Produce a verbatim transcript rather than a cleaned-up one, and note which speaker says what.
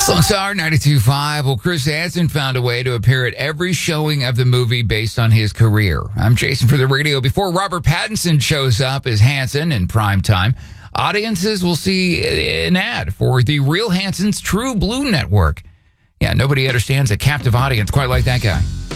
Speaker 1: Sloan Star ninety-two point five. Well, Chris Hansen found a way to appear at every showing of the movie based on his career. I'm Jason for the radio. Before Robert Pattinson shows up as Hansen in prime time, audiences will see an ad for the Real Hansen's True Blue Network. Yeah, nobody understands a captive audience quite like that guy.